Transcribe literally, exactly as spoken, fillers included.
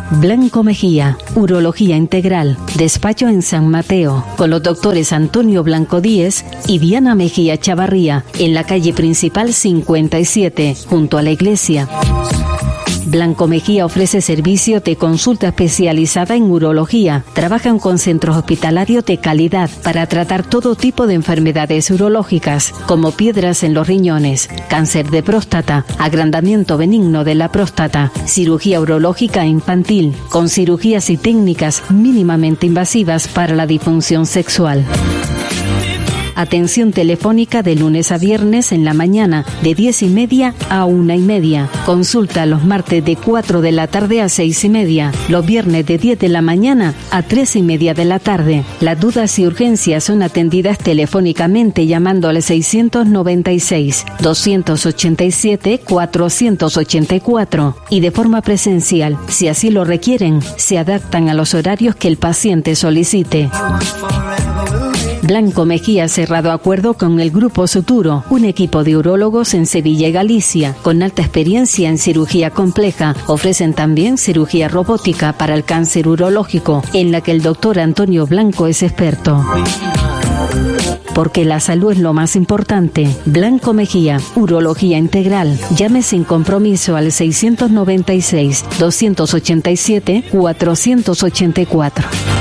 Blanco Mejía, Urología Integral, despacho en San Mateo, con los doctores Antonio Blanco Díez y Diana Mejía Chavarría, en la calle principal cincuenta y siete, junto a la iglesia. Blanco Mejía ofrece servicio de consulta especializada en urología. Trabajan con centros hospitalarios de calidad para tratar todo tipo de enfermedades urológicas, como piedras en los riñones, cáncer de próstata, agrandamiento benigno de la próstata, cirugía urológica infantil, con cirugías y técnicas mínimamente invasivas para la disfunción sexual. Atención telefónica de lunes a viernes en la mañana, de diez y media a una y media. Consulta los martes de cuatro de la tarde a seis y media. Los viernes de diez de la mañana a tres y media de la tarde. Las dudas y urgencias son atendidas telefónicamente llamando al seiscientos noventa y seis, doscientos ochenta y siete, cuatrocientos ochenta y cuatro y de forma presencial. Si así lo requieren, se adaptan a los horarios que el paciente solicite. Blanco Mejía cerrado acuerdo con el Grupo Suturo, un equipo de urólogos en Sevilla y Galicia, con alta experiencia en cirugía compleja. Ofrecen también cirugía robótica para el cáncer urológico, en la que el doctor Antonio Blanco es experto. Porque la salud es lo más importante. Blanco Mejía, Urología Integral. Llame sin compromiso al seiscientos noventa y seis, doscientos ochenta y siete, cuatrocientos ochenta y cuatro.